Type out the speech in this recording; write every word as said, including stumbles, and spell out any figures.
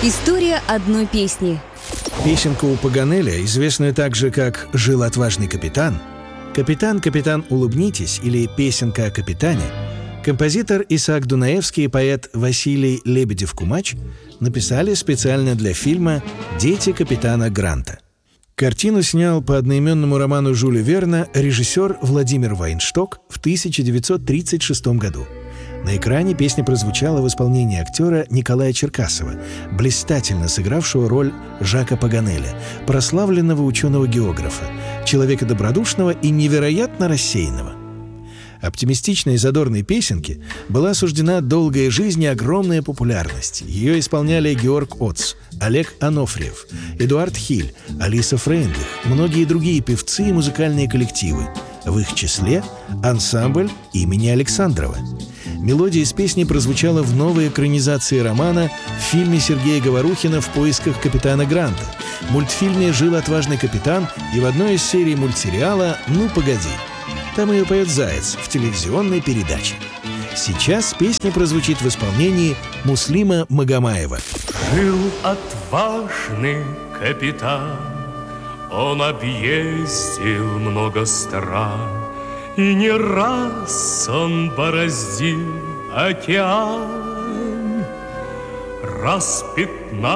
История одной песни. Песенку у Паганеля, известную также как «Жил отважный капитан», «Капитан, капитан, улыбнитесь» или «Песенка о капитане», композитор Исаак Дунаевский и поэт Василий Лебедев-Кумач написали специально для фильма «Дети капитана Гранта». Картину снял по одноименному роману Жюля Верна режиссер Владимир Вайншток в тысяча девятьсот тридцать шестом году. На экране песня прозвучала в исполнении актера Николая Черкасова, блистательно сыгравшего роль Жака Паганеля, прославленного ученого-географа, человека добродушного и невероятно рассеянного. Оптимистичной и задорной песенке была суждена долгая жизнь и огромная популярность. Ее исполняли Георг Оц, Олег Анофриев, Эдуард Хиль, Алиса Фрейндлих, многие другие певцы и музыкальные коллективы. В их числе ансамбль имени Александрова. Мелодия из песни прозвучала в новой экранизации романа в фильме Сергея Говорухина «В поисках капитана Гранта», мультфильме «Жил отважный капитан» и в одной из серий мультсериала «Ну, погоди». Там ее поет Заяц в телевизионной передаче. Сейчас песня прозвучит в исполнении Муслима Магомаева. Жил отважный капитан, он объездил много стран, и не раз он бороздил океан. Раз пятнадцать